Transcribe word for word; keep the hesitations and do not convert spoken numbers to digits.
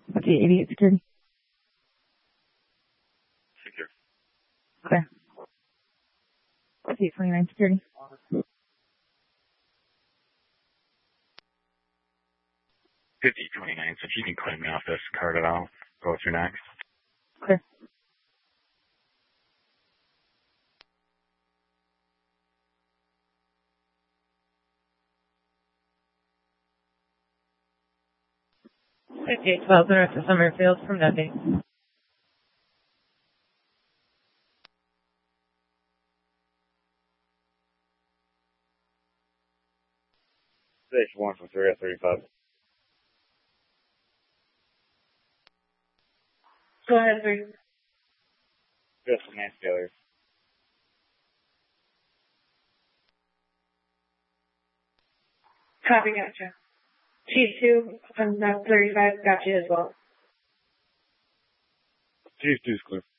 Okay, eighty-eight security. Secure. Clear. Okay, twenty-nine security. fifty twenty-nine, so if you can claim me off this card at all, go through next. Clear. fifty-eight twelve, the rest of Summerfield from Dundee. Station one from three at thirty-five. Go ahead, three. Just some hand failure. Copy, gotcha. Chief two from thirty-five, got you as well. Chief two's clear.